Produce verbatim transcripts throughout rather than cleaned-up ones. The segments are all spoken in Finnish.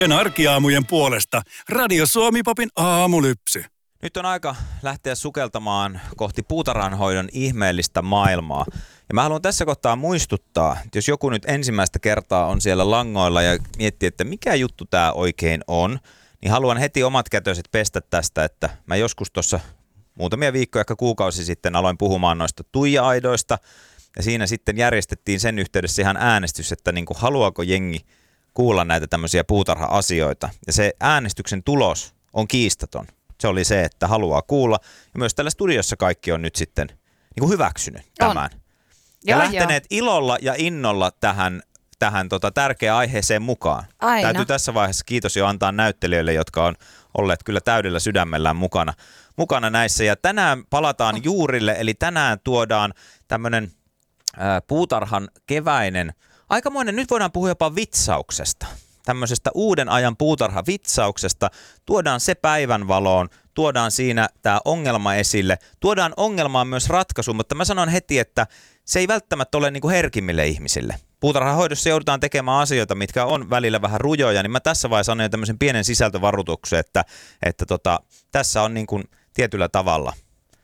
Arkiaamujen puolesta Radio Suomi-popin aamulypsy. Nyt on aika lähteä sukeltamaan kohti puutarhanhoidon ihmeellistä maailmaa. Ja mä haluan tässä kohtaa muistuttaa, että jos joku nyt ensimmäistä kertaa on siellä langoilla ja miettii, että mikä juttu tää oikein on, niin haluan heti omat kätöiset pestä tästä, että mä joskus tuossa muutamia viikkoja, ehkä kuukausi sitten aloin puhumaan noista tuija-aidoista. Ja siinä sitten järjestettiin sen yhteydessä ihan äänestys, että niin kuin haluaako jengi kuulla näitä tämmöisiä puutarha-asioita. Ja se äänestyksen tulos on kiistaton. Se oli se, että haluaa kuulla. Ja myös tällä studiossa kaikki on nyt sitten niin kuin hyväksynyt tämän. On. Ja joo, lähteneet joo. ilolla ja innolla tähän, tähän tota tärkeään aiheeseen mukaan. Aina. Täytyy tässä vaiheessa kiitos jo antaa näyttelijöille, jotka on olleet kyllä täydellä sydämellään mukana, mukana näissä. Ja tänään palataan oh. juurille, eli tänään tuodaan tämmöinen ää, puutarhan keväinen, aikamoinen, nyt voidaan puhua jopa vitsauksesta. Tämmöisestä uuden ajan puutarhavitsauksesta. Tuodaan se päivänvaloon, tuodaan siinä tämä ongelma esille. Tuodaan ongelmaan myös ratkaisu, mutta mä sanon heti, että se ei välttämättä ole niin kuin herkimmille ihmisille. Puutarhahoidossa joudutaan tekemään asioita, mitkä on välillä vähän rujoja, niin mä tässä vaiheessa sanon tämmöisen pienen sisältövaroituksen, että, että tota, tässä on niin kuin tietyllä tavalla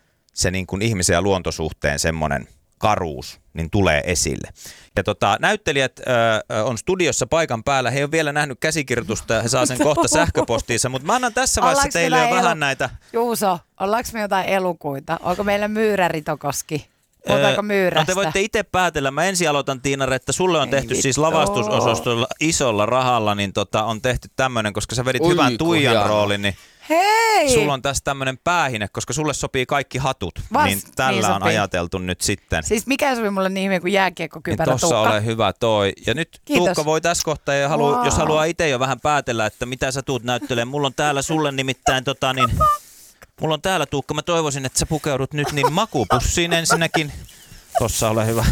se niin kuin ihmisen ja luontosuhteen semmoinen karuus niin tulee esille. Ja tota, näyttelijät ö, on studiossa paikan päällä. He ei ole vielä nähnyt käsikirjoitusta, he saa sen kohta sähköpostiinsa, mutta mä annan tässä vaiheessa teille jo elu... vähän näitä. Juuso, ollaanko me jotain elukuita? Onko meillä myyräritokoski? Puhutaanko myyrästä? No te voitte itse päätellä. Mä ensin aloitan, Tiina, että sulle on ei tehty vittu. Siis lavastusosastolla isolla rahalla, niin tota, on tehty tämmöinen, koska sä vedit Ui, hyvän Tuijan hieno. roolin, niin hei! Sulla on tässä tämmöinen päähine, koska sulle sopii kaikki hatut. Vas, niin tällä niin on ajateltu nyt sitten. Siis mikä sopi mulle niin hyvin kuin jääkiekkokypärä niin tossa ole hyvä toi. Ja nyt Kiitos. Tuukka voi tässä kohtaa, ja halu, wow. jos haluaa itse jo vähän päätellä, että mitä sä tuut näyttelemään. Mulla on täällä sulle nimittäin tota niin... Mulla on täällä, Tuukka, mä toivoisin, että sä pukeudut nyt niin makupussiin ensinnäkin. Tossa ole hyvä.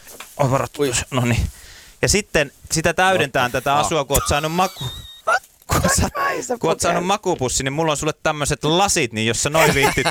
Oi varattu. No niin. Ja sitten sitä täydentää no, tätä asua, kun oot saanut maku... Kun, sä, kun oot saanut makupussi, niin mulla on sulle tämmöiset lasit, niin jos sä noin viittit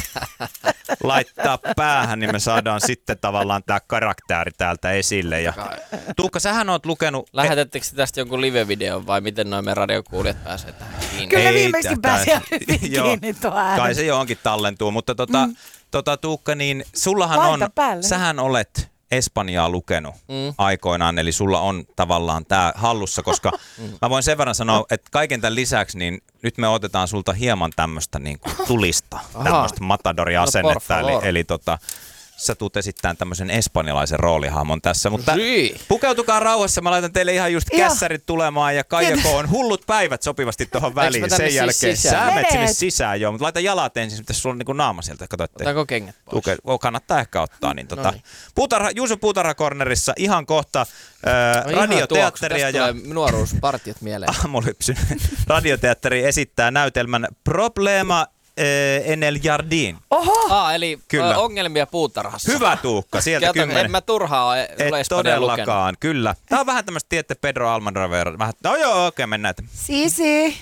laittaa päähän, niin me saadaan sitten tavallaan tää karakteri täältä esille. Ja Tuukka, sähän oot lukenut... Lähetettekö tästä jonkun live-videon vai miten noin me radiokuulijat pääsee tähän kiinni? Kyllä viimeiskin pääsee hyvin kiinni tuo ääni. Kai se johonkin tallentuu, mutta tota, mm. tota, Tuukka, niin sullahan Laita on... Päälle. Sähän olet... Espanjaa lukenut mm. aikoinaan, eli sulla on tavallaan tää hallussa, koska mm. mä voin sen verran sanoa, että kaiken tämän lisäksi, niin nyt me otetaan sulta hieman tämmöistä niin kuin tulista, tämmöistä matadori-asennetta, no, eli, eli tota, sä tuut esittämään tämmöisen espanjalaisen roolihahmon tässä, mutta Rii. pukeutukaa rauhassa, mä laitan teille ihan just kässärit tulemaan ja Kaijako on hullut päivät sopivasti tuohon väliin, sen jälkeen siis sä menet sinne sisään joo, mutta laita jalat ensin, mutta sulla on niin naama sieltä, katsoitte. Otetaanko kengät pois? Tuke, kannattaa ehkä ottaa, niin tota, puutarha, Juuso Puutarhakornerissa ihan kohta ää, no radioteatteria ja nuoruuspartiot mieleen. Aamulypsyn radioteatteri esittää näytelmän Problema en el jardín. Oho! Ah, eli kyllä. ongelmia puutarhassa. Hyvä Tuukka, sieltä Kato, kymmenen. En mä turhaa et todellakaan, kyllä. Tämä on vähän tämmöistä, tiedätte, Pedro Almodovar. Vähän, no joo, okei, okay, mennään. Sisi.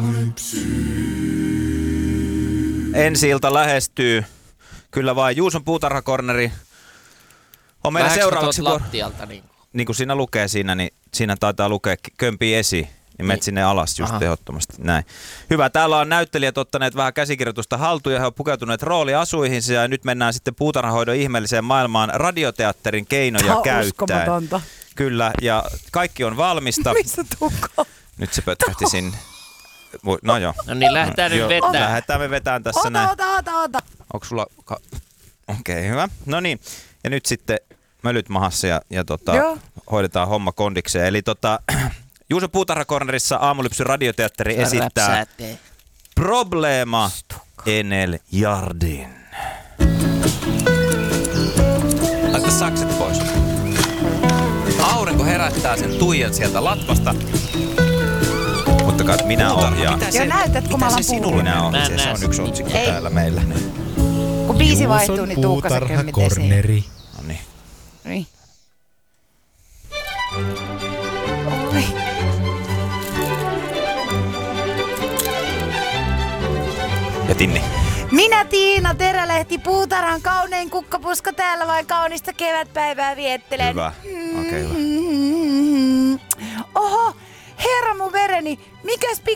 Ensi-ilta lähestyy. Kyllä vain, Juuson Puutarhakorneri on meillä Vähäks seuraavaksi. lattialta niin? Niin kuin siinä lukee siinä, niin siinä taitaa lukea kömpii esiin. Niin menet sinne alas just ehdottomasti. Näin. Hyvä, täällä on näyttelijät ottaneet vähän käsikirjoitusta haltuun ja he on pukeutuneet rooliasuihinsa ja nyt mennään sitten puutarhahoidon ihmeelliseen maailmaan radioteatterin keinoja Tämä käyttäen. Kyllä, ja kaikki on valmista. Missä Tuukka? Nyt se pötkähti sinne. No joo. No niin, lähdetään no, nyt vetään. Lähdetään me vetään tässä ota, näin. Ota, ota, ota. Onko sulla... Ka- Okei, okay, hyvä. No niin, ja nyt sitten mölyt mahassa ja, ja tota, hoidetaan homma kondikseen. Eli tota... Juuso Puutarhakornerissa Aamulypsyn radioteatteri esittää Problema en el jardín. Laita sakset pois. Aurinko herättää sen Tuijan sieltä latvasta. Mutta kai minä ohjaan. Joo, näytät, kun mä alan puhua. Minä ohjaan. Se on yksi otsikko täällä meillä. Kun biisi vaihtuu, niin Tuukka se kömmit esiin. No niin. Niin. Oi. Ja Tinni. Minä Tiina Terälehti, puutarhan kaunein kukkapuska täällä vain kaunista kevätpäivää viettelen. Hyvä, okei okay, hyvä. Oho, herra mun vereni. Mikäs